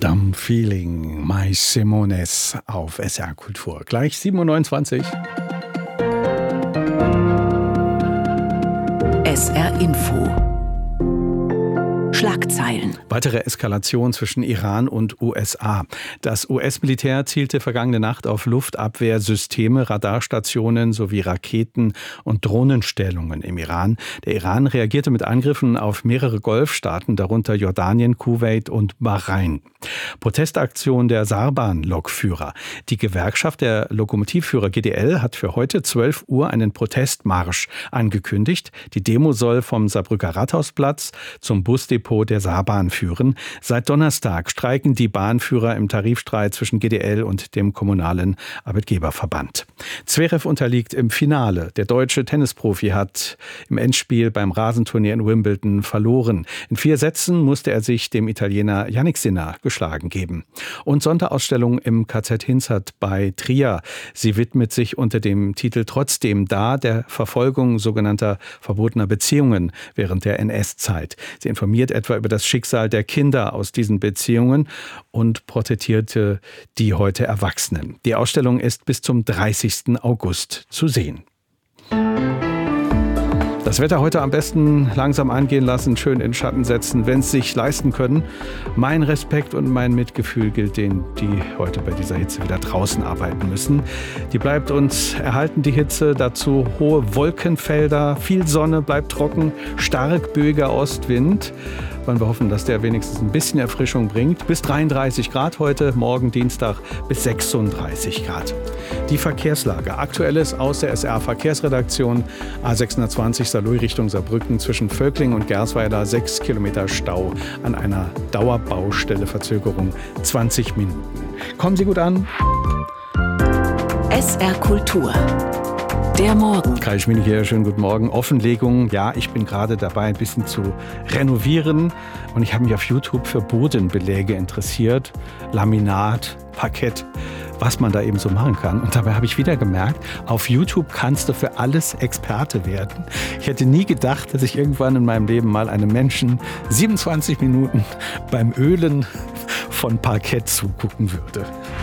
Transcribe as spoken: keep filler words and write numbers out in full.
Dumb Feeling, My Simones auf S R Kultur. Gleich sieben Uhr neunundzwanzig. S R Info. Schlagzeilen. Weitere Eskalation zwischen Iran und U S A. Das U S-Militär zielte vergangene Nacht auf Luftabwehrsysteme, Radarstationen sowie Raketen- und Drohnenstellungen im Iran. Der Iran reagierte mit Angriffen auf mehrere Golfstaaten, darunter Jordanien, Kuwait und Bahrain. Protestaktion der Sarban-Lokführer. Die Gewerkschaft der Lokomotivführer G D L hat für heute zwölf Uhr einen Protestmarsch angekündigt. Die Demo soll vom Saarbrücker Rathausplatz zum Busdepot der Saarbahn führen. Seit Donnerstag streiken die Bahnführer im Tarifstreit zwischen G D L und dem kommunalen Arbeitgeberverband. Zverev unterliegt im Finale. Der deutsche Tennisprofi hat im Endspiel beim Rasenturnier in Wimbledon verloren. In vier Sätzen musste er sich dem Italiener Jannik Sinner geschlagen geben. Und Sonderausstellung im K Z Hinzert bei Trier. Sie widmet sich unter dem Titel Trotzdem da der Verfolgung sogenannter verbotener Beziehungen während der N S-Zeit. Sie informiert etwa über das Schicksal der Kinder aus diesen Beziehungen und porträtierte die heute Erwachsenen. Die Ausstellung ist bis zum dreißigsten August zu sehen. Das Wetter heute am besten langsam angehen lassen, schön in Schatten setzen, wenn es sich leisten können. Mein Respekt und mein Mitgefühl gilt denen, die heute bei dieser Hitze wieder draußen arbeiten müssen. Die bleibt uns erhalten, die Hitze. Dazu hohe Wolkenfelder, viel Sonne, bleibt trocken, stark böiger Ostwind. Wollen wir hoffen, dass der wenigstens ein bisschen Erfrischung bringt. Bis dreiunddreißig Grad heute, morgen Dienstag bis sechsunddreißig Grad. Die Verkehrslage. Aktuelles aus der S R-Verkehrsredaktion. A sechshundertzwanzig Saarlouis Richtung Saarbrücken zwischen Völkling und Gersweiler. sechs Kilometer Stau an einer Dauerbaustelle. Verzögerung zwanzig Minuten. Kommen Sie gut an. S R Kultur. Der Morgen. Kai Schmiede hier, schönen guten Morgen. Offenlegung, ja, ich bin gerade dabei, ein bisschen zu renovieren. Und ich habe mich auf YouTube für Bodenbeläge interessiert. Laminat, Parkett, was man da eben so machen kann. Und dabei habe ich wieder gemerkt, auf YouTube kannst du für alles Experte werden. Ich hätte nie gedacht, dass ich irgendwann in meinem Leben mal einem Menschen siebenundzwanzig Minuten beim Ölen von Parkett zugucken würde.